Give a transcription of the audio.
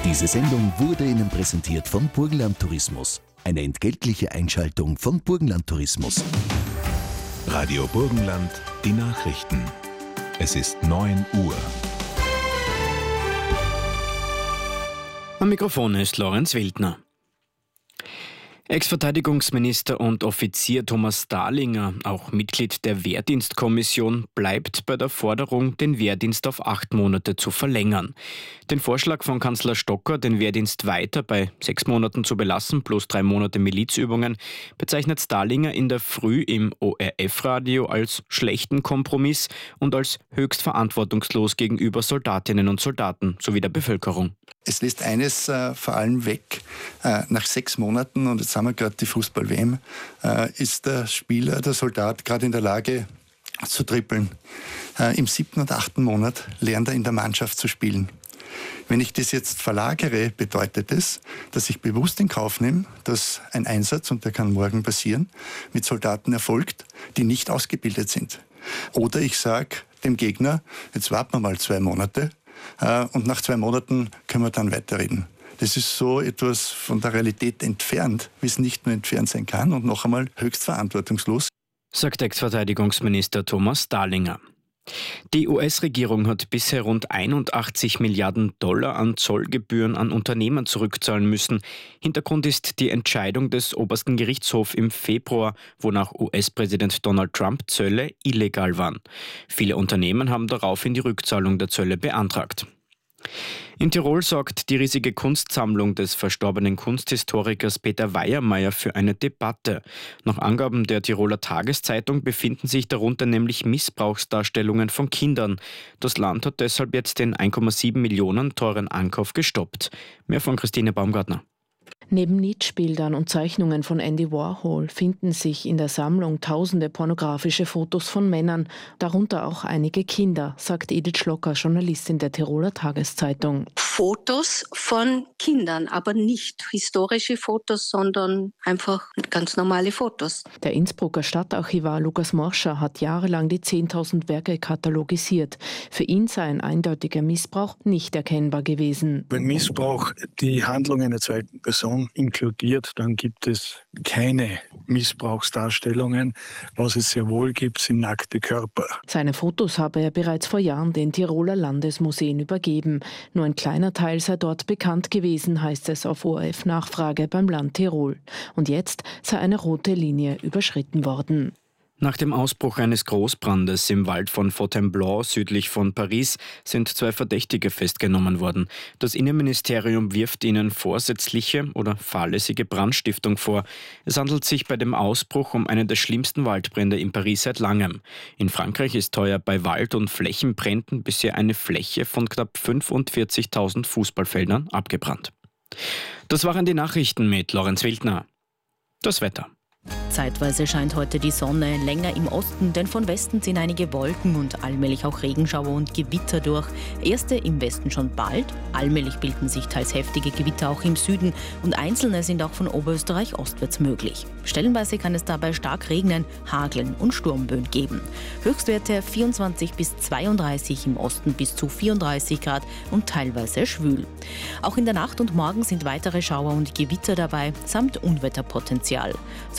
Diese Sendung wurde Ihnen präsentiert von Burgenland Tourismus. Eine entgeltliche Einschaltung von Burgenland Tourismus. Radio Burgenland, die Nachrichten. Es ist 9 Uhr. Am Mikrofon ist Lorenz Wildner. Ex-Verteidigungsminister und Offizier Thomas Dahlinger, auch Mitglied der Wehrdienstkommission, bleibt bei der Forderung, den Wehrdienst auf 8 Monate zu verlängern. Den Vorschlag von Kanzler Stocker, den Wehrdienst weiter bei 6 Monaten zu belassen, plus 3 Monate Milizübungen, bezeichnet Dahlinger in der Früh im ORF-Radio als schlechten Kompromiss und als höchst verantwortungslos gegenüber Soldatinnen und Soldaten sowie der Bevölkerung. Es lässt eines vor allem weg. Nach 6 Monaten, und jetzt haben wir gerade die Fußball-WM, ist der Spieler, der Soldat, gerade in der Lage zu trippeln. Im 7. und 8. Monat lernt er in der Mannschaft zu spielen. Wenn ich das jetzt verlagere, bedeutet es, dass ich bewusst in Kauf nehme, dass ein Einsatz, und der kann morgen passieren, mit Soldaten erfolgt, die nicht ausgebildet sind. Oder ich sage dem Gegner, jetzt warten wir mal 2 Monate, und nach 2 Monaten können wir dann weiterreden. Das ist so etwas von der Realität entfernt, wie es nicht nur entfernt sein kann, und noch einmal höchst verantwortungslos, sagt Ex-Verteidigungsminister Thomas Dahlinger. Die US-Regierung hat bisher rund 81 Milliarden Dollar an Zollgebühren an Unternehmen zurückzahlen müssen. Hintergrund ist die Entscheidung des obersten Gerichtshofs im Februar, wonach US-Präsident Donald Trump Zölle illegal waren. Viele Unternehmen haben daraufhin die Rückzahlung der Zölle beantragt. In Tirol sorgt die riesige Kunstsammlung des verstorbenen Kunsthistorikers Peter Weiermeier für eine Debatte. Nach Angaben der Tiroler Tageszeitung befinden sich darunter nämlich Missbrauchsdarstellungen von Kindern. Das Land hat deshalb jetzt den 1,7 Millionen teuren Ankauf gestoppt. Mehr von Christine Baumgartner. Neben Nietzsche-Bildern und Zeichnungen von Andy Warhol finden sich in der Sammlung tausende pornografische Fotos von Männern, darunter auch einige Kinder, sagt Edith Schlocker, Journalistin der Tiroler Tageszeitung. Fotos von Kindern, aber nicht historische Fotos, sondern einfach ganz normale Fotos. Der Innsbrucker Stadtarchivar Lukas Morscher hat jahrelang die 10.000 Werke katalogisiert. Für ihn sei ein eindeutiger Missbrauch nicht erkennbar gewesen. Wenn Missbrauch die Handlung einer zweiten Person inkludiert, dann gibt es keine Missbrauchsdarstellungen. Was es sehr wohl gibt, sind nackte Körper. Seine Fotos habe er bereits vor Jahren den Tiroler Landesmuseen übergeben. Nur ein kleiner Teil sei dort bekannt gewesen, heißt es auf ORF-Nachfrage beim Land Tirol. Und jetzt sei eine rote Linie überschritten worden. Nach dem Ausbruch eines Großbrandes im Wald von Fontainebleau südlich von Paris sind 2 Verdächtige festgenommen worden. Das Innenministerium wirft ihnen vorsätzliche oder fahrlässige Brandstiftung vor. Es handelt sich bei dem Ausbruch um einen der schlimmsten Waldbrände in Paris seit langem. In Frankreich ist heuer bei Wald- und Flächenbränden bisher eine Fläche von knapp 45.000 Fußballfeldern abgebrannt. Das waren die Nachrichten mit Lorenz Wildner. Das Wetter. Zeitweise scheint heute die Sonne, länger im Osten, denn von Westen ziehen einige Wolken und allmählich auch Regenschauer und Gewitter durch. Erste im Westen schon bald, allmählich bilden sich teils heftige Gewitter auch im Süden und einzelne sind auch von Oberösterreich ostwärts möglich. Stellenweise kann es dabei stark regnen, hageln und Sturmböen geben. Höchstwerte 24 bis 32, im Osten bis zu 34 Grad und teilweise schwül. Auch in der Nacht und morgen sind weitere Schauer und Gewitter dabei, samt Unwetterpotenzial.